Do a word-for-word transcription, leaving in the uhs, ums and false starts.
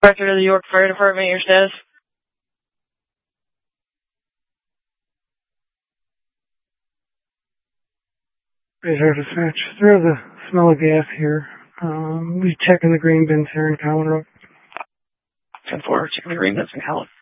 Director of the York Fire Department, your status? Radar dispatch. There is a smell of gas here. Um, we checking the green bins here in Collin Road. ten four, checking the green bins in Collin.